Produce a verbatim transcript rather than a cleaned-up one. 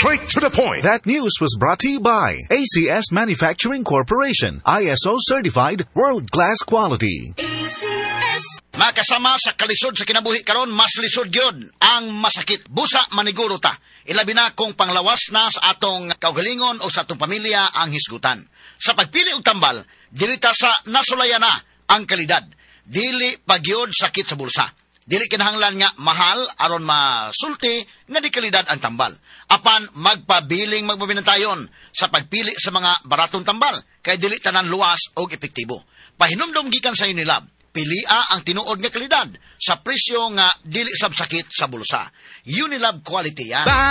straight to the point. That news was brought to you by A C S Manufacturing Corporation, I S O certified, world-class quality. A C S. Makasama sa kalisod sa kinabuhi karon, mas lisod yun ang masakit. Busa maniguro ta. Ilabi na kung panglawas na sa atong kaugalingon o sa atong pamilya ang hisgutan. Sa pagpili og tambal, dili ta sa nasulaya na ang kalidad. Dili pagyod sakit sa bulsa. Dili kinahanglan nga mahal aron masulti nga di kalidad ang tambal. Apan magpabiling magbabinantayon sa pagpili sa mga baratong tambal kay dili tanan luwas og epektibo. Pahinumdom gikan sa Unilab, pilia ang tinuod nga kalidad sa presyo nga dili sab sakit sa bulsa. Unilab quality yan.